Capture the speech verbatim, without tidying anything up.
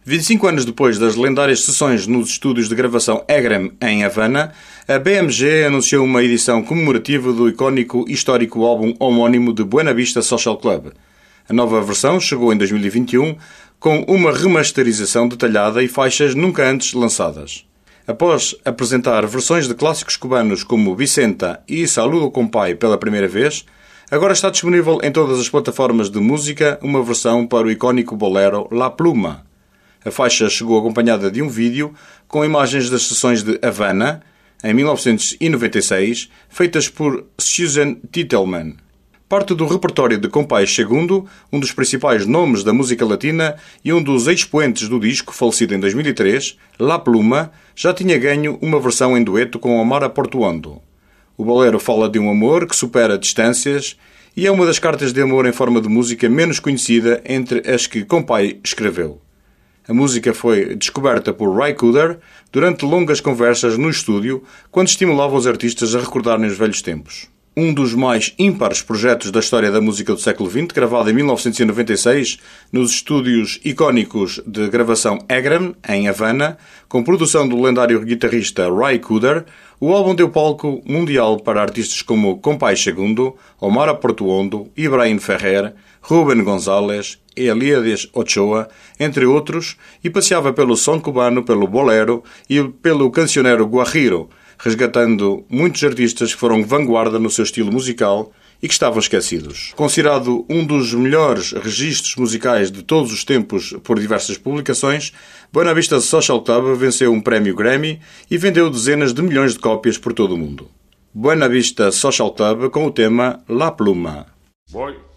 vinte e cinco anos depois das lendárias sessões nos estúdios de gravação Egram, em Havana, a B M G anunciou uma edição comemorativa do icónico e histórico álbum homónimo de Buena Vista Social Club. A nova versão chegou em dois mil e vinte e um com uma remasterização detalhada e faixas nunca antes lançadas. Após apresentar versões de clássicos cubanos como Vicenta e Saludo Compay pela primeira vez, agora está disponível em todas as plataformas de música uma versão para o icónico bolero La Pluma. A faixa chegou acompanhada de um vídeo com imagens das sessões de Havana, em mil novecentos e noventa e seis, feitas por Susan Titelman. Parte do repertório de Compay segundo, um dos principais nomes da música latina e um dos expoentes do disco, falecido em dois mil e três, La Pluma, já tinha ganho uma versão em dueto com Omar Portuondo. O bolero fala de um amor que supera distâncias e é uma das cartas de amor em forma de música menos conhecida entre as que Compay escreveu. A música foi descoberta por Ry Cooder durante longas conversas no estúdio, quando estimulava os artistas a recordarem os velhos tempos. Um dos mais ímpares projetos da história da música do século vinte, gravado em mil novecentos e noventa e seis nos estúdios icónicos de gravação Egram, em Havana, com produção do lendário guitarrista Ry Cooder, o álbum deu palco mundial para artistas como Compay segundo, Omar Portuondo, Ibrahim Ferrer, Rubén González, Eliades Ochoa, entre outros, e passeava pelo som cubano, pelo bolero e pelo cancionero guajiro, resgatando muitos artistas que foram vanguarda no seu estilo musical e que estavam esquecidos. Considerado um dos melhores registros musicais de todos os tempos por diversas publicações, Buena Vista Social Club venceu um prémio Grammy e vendeu dezenas de milhões de cópias por todo o mundo. Buena Vista Social Club com o tema La Pluma. Boy.